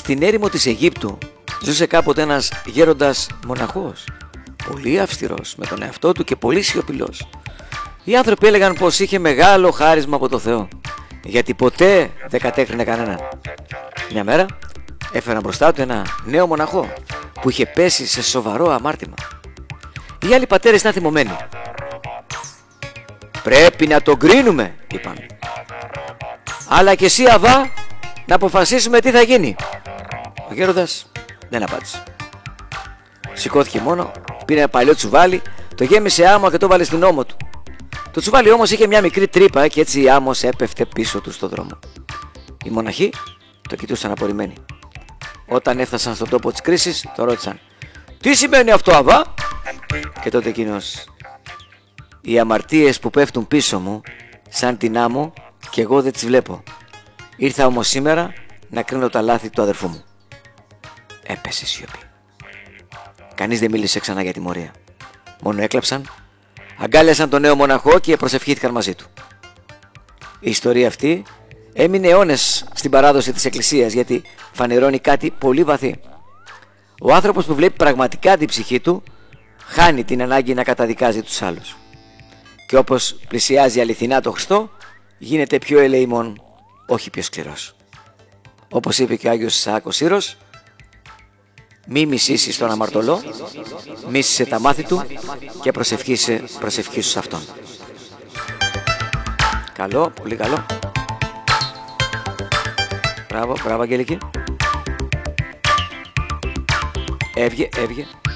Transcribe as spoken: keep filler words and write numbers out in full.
Στην έρημο της Αιγύπτου ζούσε κάποτε ένας γέροντας μοναχός, πολύ αυστηρός με τον εαυτό του και πολύ σιωπηλός. Οι άνθρωποι έλεγαν πως είχε μεγάλο χάρισμα από το Θεό, γιατί ποτέ δεν κατέκρινε κανέναν. Μια μέρα έφεραν μπροστά του ένα νέο μοναχό που είχε πέσει σε σοβαρό αμάρτημα. Οι άλλοι πατέρες ήταν θυμωμένοι. «Πρέπει να τον κρίνουμε», είπαν. «Αλλά και εσύ, Αβά, να αποφασίσουμε τι θα γίνει». Ο γέροντας δεν απάντησε. Σηκώθηκε μόνο, πήρε ένα παλιό τσουβάλι, το γέμισε άμμο και το βάλε στην ώμο του. Το τσουβάλι όμως είχε μια μικρή τρύπα και έτσι η άμμος έπεφτε πίσω του στο δρόμο. Οι μοναχοί το κοιτούσαν απορριμμένοι. Όταν έφτασαν στον τόπο της κρίσης, το ρώτησαν: «Τι σημαίνει αυτό, Αβά?» Και τότε εκείνος: «Οι αμαρτίες που πέφτουν πίσω μου σαν την άμμο και εγώ δεν τις βλέπω. Ήρθα όμως σήμερα να κρίνω τα λάθη του αδερφού μου». Έπεσε σιωπή. Κανείς δεν μίλησε ξανά για τιμωρία. Μόνο έκλαψαν, αγκάλιασαν τον νέο μοναχό και προσευχήθηκαν μαζί του. Η ιστορία αυτή έμεινε αιώνες στην παράδοση της Εκκλησίας, γιατί φανερώνει κάτι πολύ βαθύ. Ο άνθρωπος που βλέπει πραγματικά την ψυχή του χάνει την ανάγκη να καταδικάζει τους άλλους. Και όπως πλησιάζει αληθινά το Χριστό, γίνεται πιο ελεημόν, όχι πιο σκληρός. Όπως είπε και ο Άγιος Ισαάκ ο Σύρος: «Μη μισήσεις τον αμαρτωλό, μίσησε τα μάθη του και προσευχήσε, προσευχήσου σε αυτόν». Καλό, πολύ καλό. Μπράβο, μπράβο Αγγελική. Έβγε, έβγε.